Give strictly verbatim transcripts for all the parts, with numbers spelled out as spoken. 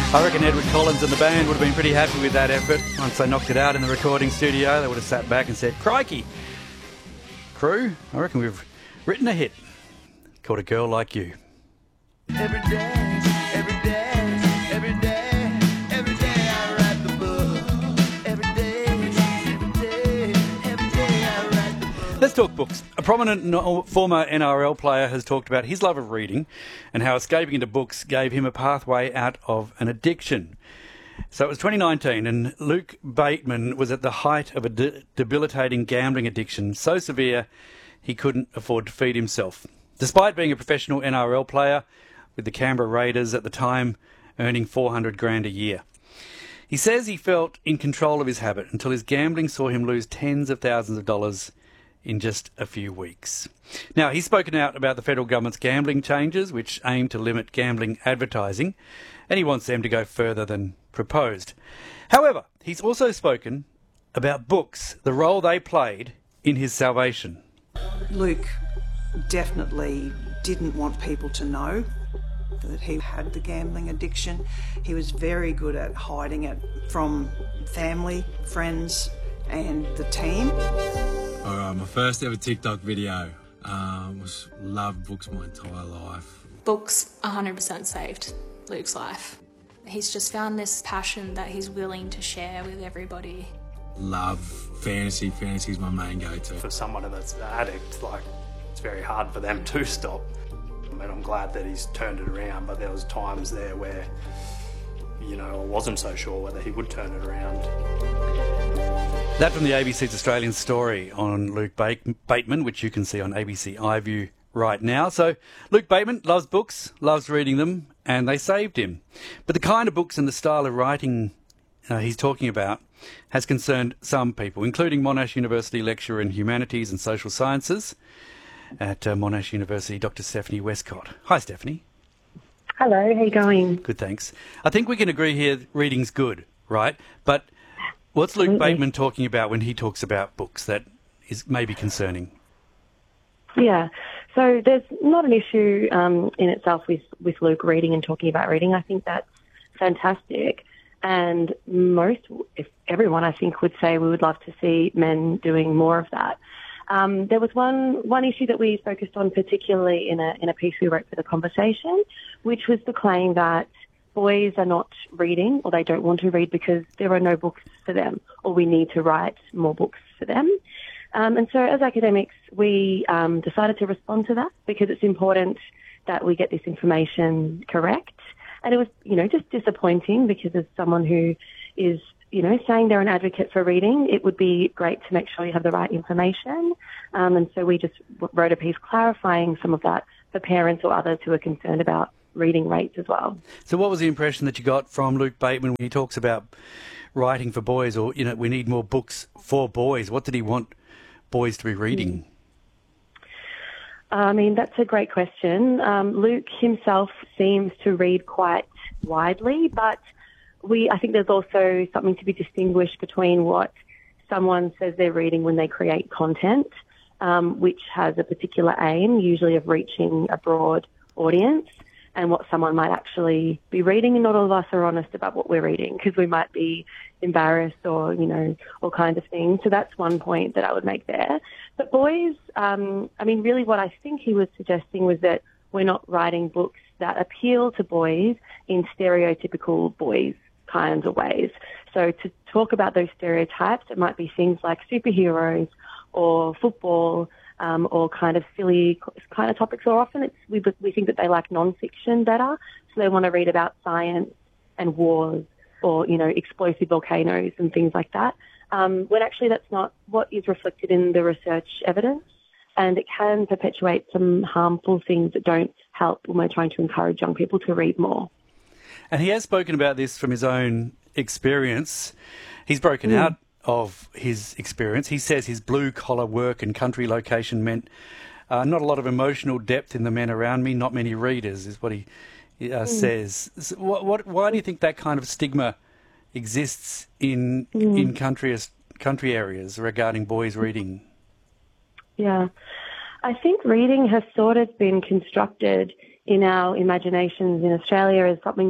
I reckon Edward Collins and the band would have been pretty happy with that effort. Once they knocked it out in the recording studio, they would have sat back and said, "Crikey, crew, I reckon we've written a hit called A Girl Like You." Every day, every day, every day, every day I write the book. Every day, every day, every day I write the book. Let's talk books. A prominent no- former N R L player has talked about his love of reading and how escaping into books gave him a pathway out of an addiction. So it was twenty nineteen and Luke Bateman was at the height of a de- debilitating gambling addiction, so severe he couldn't afford to feed himself. Despite being a professional N R L player, with the Canberra Raiders at the time earning four hundred grand a year. He says he felt in control of his habit until his gambling saw him lose tens of thousands of dollars in just a few weeks. Now, he's spoken out about the federal government's gambling changes, which aim to limit gambling advertising, and he wants them to go further than proposed. However, he's also spoken about books, the role they played in his salvation. Luke definitely didn't want people to know that he had the gambling addiction. He was very good at hiding it from family, friends and the team. Alright, my first ever TikTok video um, was loved books my entire life. Books one hundred percent saved Luke's life. He's just found this passion that he's willing to share with everybody. Love fantasy. Fantasy's my main go-to. For someone that's an addict, like, it's very hard for them to stop. I mean, I'm glad that he's turned it around, but there was times there where, you know, I wasn't so sure whether he would turn it around. That from the A B C's Australian Story on Luke Bateman, which you can see on A B C iView right now. So Luke Bateman loves books, loves reading them, and they saved him. But the kind of books and the style of writing uh, he's talking about has concerned some people, including Monash University lecturer in Humanities and Social Sciences at uh, Monash University, Doctor Stephanie Westcott. Hi, Stephanie. Hello, how you going? Good, thanks. I think we can agree here reading's good, right? But what's Luke Absolutely. Bateman talking about when he talks about books that is maybe concerning? Yeah, so there's not an issue um, in itself with, with Luke reading and talking about reading. I think that's fantastic. And most, if everyone, I think, would say we would love to see men doing more of that. Um, there was one one issue that we focused on particularly in a in a piece we wrote for The Conversation, which was the claim that boys are not reading or they don't want to read because there are no books for them, or we need to write more books for them. Um, and so as academics, we um, decided to respond to that because it's important that we get this information correct. And it was, you know, just disappointing because as someone who is, you know, saying they're an advocate for reading, it would be great to make sure you have the right information. Um, and so we just wrote a piece clarifying some of that for parents or others who are concerned about reading rates as well. So what was the impression that you got from Luke Bateman when he talks about writing for boys, or, you know, we need more books for boys? What did he want boys to be reading? I mean, that's a great question. Um, Luke himself seems to read quite widely, but we, I think there's also something to be distinguished between what someone says they're reading when they create content, um, which has a particular aim, usually of reaching a broad audience, and what someone might actually be reading. And not all of us are honest about what we're reading because we might be embarrassed or, you know, all kinds of things. So that's one point that I would make there. But boys, um, I mean, really what I think he was suggesting was that we're not writing books that appeal to boys in stereotypical boys kinds of ways. So to talk about those stereotypes, it might be things like superheroes or football, um, or kind of silly kind of topics. Or often it's, we, we think that they like non-fiction better. So they want to read about science and wars or, you know, explosive volcanoes and things like that. Um, when actually that's not what is reflected in the research evidence. And it can perpetuate some harmful things that don't help when we're trying to encourage young people to read more. And he has spoken about this from his own experience. He's broken mm. out of his experience. He says his blue-collar work and country location meant uh, not a lot of emotional depth in the men around me, not many readers, is what he uh, mm. says. So what, what, why do you think that kind of stigma exists in mm. in country, country areas regarding boys reading? Yeah. I think reading has sort of been constructed in our imaginations in Australia as something that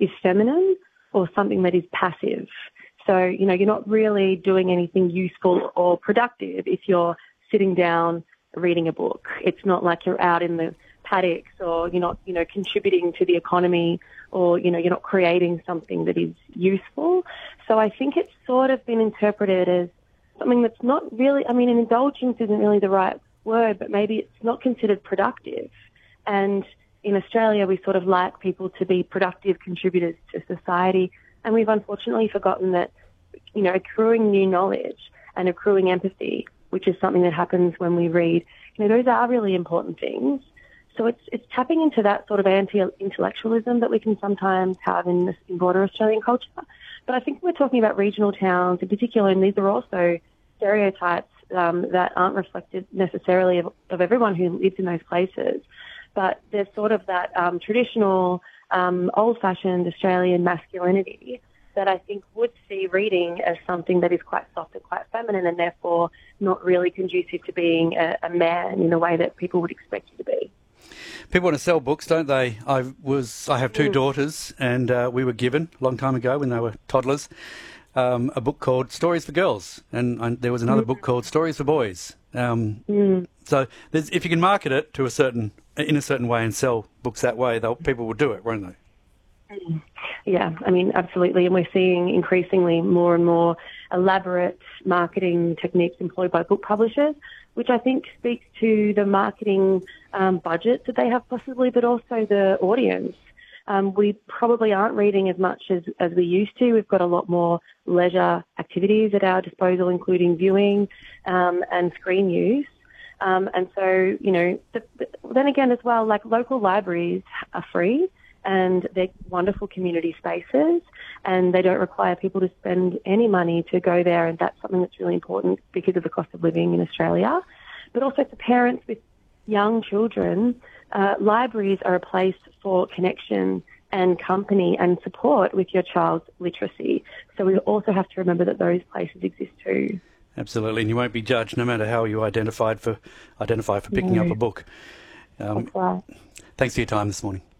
is feminine or something that is passive. So, you know, you're not really doing anything useful or productive if you're sitting down reading a book. It's not like you're out in the paddocks or you're not, you know, contributing to the economy or, you know, you're not creating something that is useful. So I think it's sort of been interpreted as something that's not really, I mean, an indulgence isn't really the right word, but maybe it's not considered productive. And in Australia, we sort of like people to be productive contributors to society. And we've unfortunately forgotten that, you know, accruing new knowledge and accruing empathy, which is something that happens when we read, you know, those are really important things. So it's it's tapping into that sort of anti-intellectualism that we can sometimes have in, this, in broader Australian culture. But I think we're talking about regional towns in particular, and these are also stereotypes um, that aren't reflected necessarily of, of everyone who lives in those places. But there's sort of that um, traditional, um, old-fashioned Australian masculinity that I think would see reading as something that is quite soft and quite feminine and therefore not really conducive to being a, a man in the way that people would expect you to be. People want to sell books, don't they? I was, I have two mm. daughters, and uh, we were given a long time ago when they were toddlers um, a book called Stories for Girls, and, and there was another mm. book called Stories for Boys. Um, mm. So there's, if you can market it to a certain in a certain way and sell books that way, people will do it, won't they? Mm. Yeah, I mean, absolutely. And we're seeing increasingly more and more elaborate marketing techniques employed by book publishers, which I think speaks to the marketing um, budget that they have possibly, but also the audience. Um, we probably aren't reading as much as, as we used to. We've got a lot more leisure activities at our disposal, including viewing um, and screen use. Um, and so, you know, the, the, then again as well, like local libraries are free and they're wonderful community spaces and they don't require people to spend any money to go there, and that's something that's really important because of the cost of living in Australia. But also for parents with young children, uh, libraries are a place for connection and company and support with your child's literacy. So we also have to remember that those places exist too. Absolutely, and you won't be judged no matter how you identified for identify for picking no. up a book. Um, That's right. Thanks for your time this morning.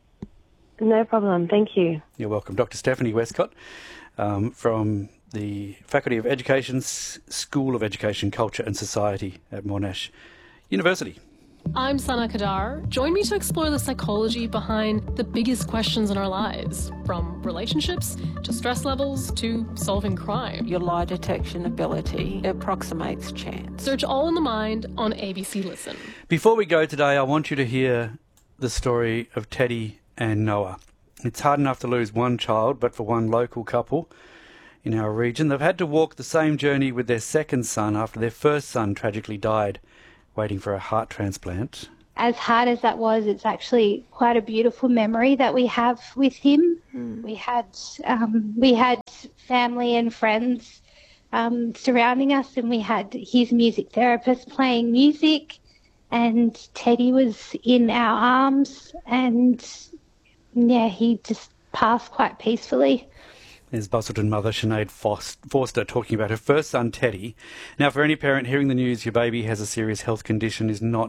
No problem. Thank you. You're welcome. Doctor Stephanie Westcott um, from the Faculty of Education's School of Education, Culture and Society at Monash University. I'm Sana Kadar. Join me to explore the psychology behind the biggest questions in our lives, from relationships to stress levels to solving crime. Your lie detection ability approximates chance. Search All in the Mind on A B C Listen. Before we go today, I want you to hear the story of Teddy and Noah. It's hard enough to lose one child, but for one local couple in our region, they've had to walk the same journey with their second son after their first son tragically died waiting for a heart transplant. As hard as that was, it's actually quite a beautiful memory that we have with him. Mm. We had um, we had family and friends um, surrounding us, and we had his music therapist playing music, and Teddy was in our arms, and yeah, he just passed quite peacefully. There's Busselton mother Sinead Forster talking about her first son, Teddy. Now, for any parent hearing the news your baby has a serious health condition is not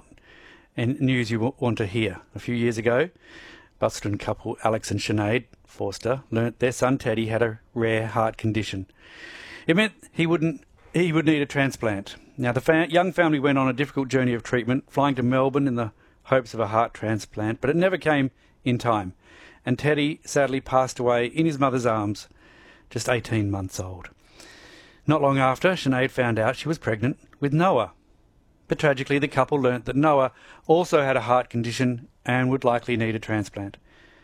news you want to hear. A few years ago, Busselton couple Alex and Sinead Forster learnt their son, Teddy, had a rare heart condition. It meant he wouldn't he would need a transplant. Now, the fa- young family went on a difficult journey of treatment, flying to Melbourne in the hopes of a heart transplant, but it never came in time. And Teddy sadly passed away in his mother's arms, just eighteen months old. Not long after, Sinead found out she was pregnant with Noah. But tragically, the couple learnt that Noah also had a heart condition and would likely need a transplant.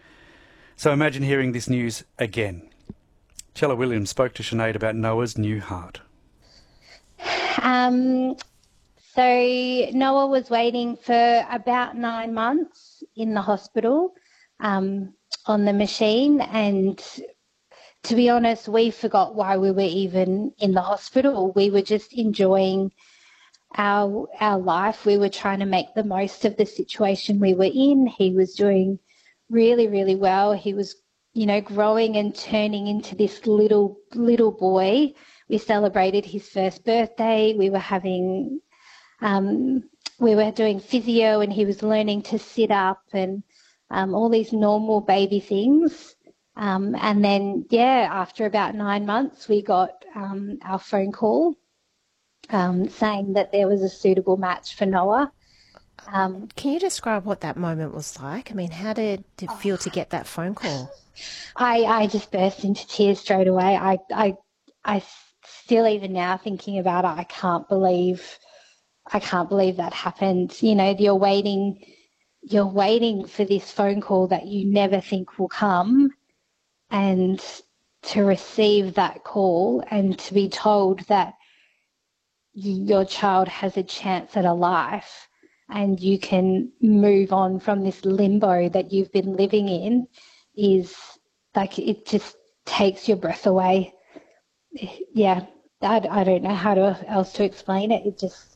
So imagine hearing this news again. Chella Williams spoke to Sinead about Noah's new heart. Um, so Noah was waiting for about nine months in the hospital um, on the machine, and to be honest, we forgot why we were even in the hospital. We were just enjoying our our life. We were trying to make the most of the situation we were in. He was doing really, really well. He was, you know, growing and turning into this little little boy. We celebrated his first birthday. We were having, um, we were doing physio, and he was learning to sit up and um, all these normal baby things. Um, and then, yeah, after about nine months, we got um, our phone call um, saying that there was a suitable match for Noah. Um, Can you describe what that moment was like? I mean, how did it feel to get that phone call? I, I just burst into tears straight away. I, I, I still, even now thinking about it, I can't believe, I can't believe that happened. You know, you're waiting, you're waiting for this phone call that you never think will come, and to receive that call and to be told that your child has a chance at a life and you can move on from this limbo that you've been living in is like, it just takes your breath away. Yeah, I, I don't know how to, else to explain it. It just...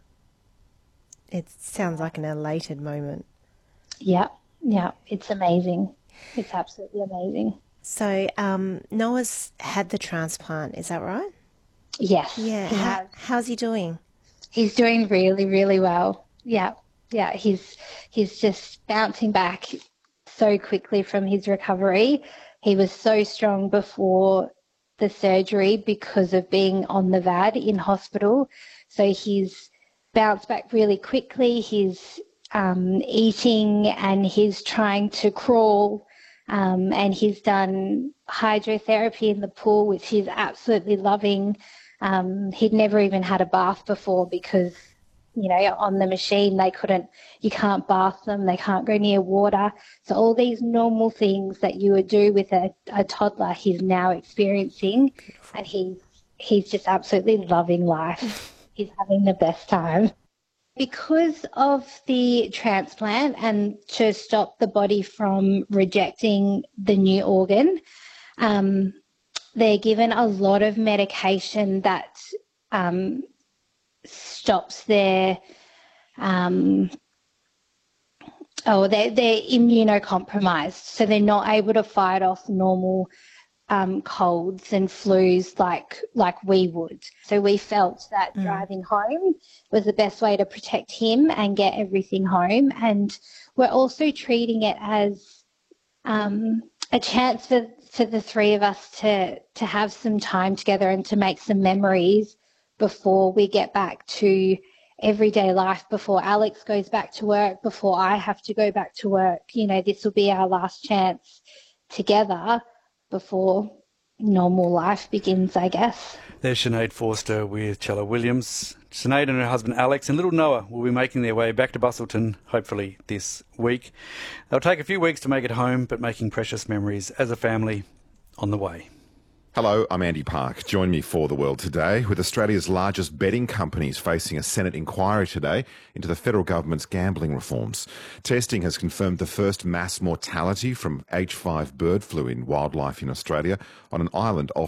It sounds like an elated moment. Yeah, yeah, it's amazing. It's absolutely amazing. So um, Noah's had the transplant, is that right? Yes. Yeah. He How, has. how's he doing? He's doing really, really well. Yeah, yeah. He's he's just bouncing back so quickly from his recovery. He was so strong before the surgery because of being on the V A D in hospital. So he's bounced back really quickly. He's um, eating and he's trying to crawl. Um, and he's done hydrotherapy in the pool, which he's absolutely loving. Um, he'd never even had a bath before because, you know, on the machine they couldn't, you can't bath them, they can't go near water. So all these normal things that you would do with a, a toddler, he's now experiencing, and he's, he's just absolutely loving life. He's having the best time. Because of the transplant and to stop the body from rejecting the new organ, um, they're given a lot of medication that um, stops their, um, oh, they're, they're immunocompromised, so they're not able to fight off normal um, colds and flus like like we would. So we felt that mm. driving home was the best way to protect him and get everything home. And we're also treating it as um, a chance for, for the three of us to, to have some time together and to make some memories before we get back to everyday life, before Alex goes back to work, before I have to go back to work. You know, this will be our last chance together before normal life begins, I guess. There's Sinead Forster with Chella Williams. Sinead and her husband Alex and little Noah will be making their way back to Busselton, hopefully this week. They'll take a few weeks to make it home, but making precious memories as a family on the way. Hello, I'm Andy Park. Join me for The World Today. With Australia's largest betting companies facing a Senate inquiry today into the federal government's gambling reforms. Testing has confirmed the first mass mortality from H five bird flu in wildlife in Australia on an island off